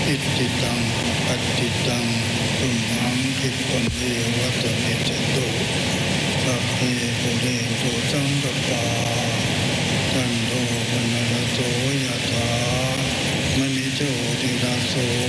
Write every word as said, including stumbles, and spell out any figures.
อิติตังปัตติตังตุมหังคิปะเมวัตเมจตุสัพเพปุเรตุสังกปาตันโทปนรโสยถามณิโชติราโส